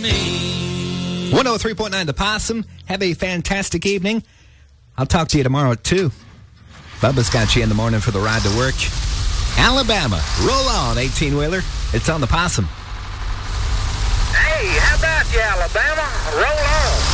me. 103.9 The Possum. Have a fantastic evening. I'll talk to you tomorrow at 2. Bubba's got you in the morning for the ride to work. Alabama, roll on, 18-wheeler. It's on The Possum. Hey, how about you, Alabama? Roll on.